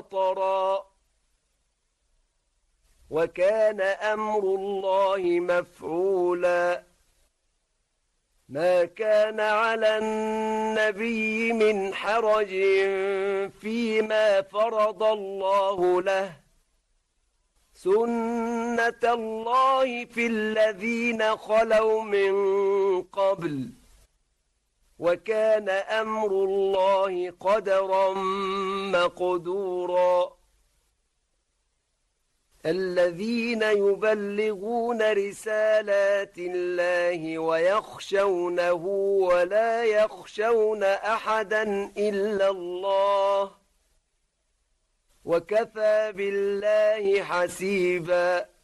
مطرا وكان أمر الله مفعولا ما كان على النبي من حرج فيما فرض الله له سنة الله في الذين خلوا من قبل وكان أمر الله قدرا مقدورا الذين يبلغون رسالات الله ويخشونه ولا يخشون أحدا إلا الله وكفى بالله حسيبا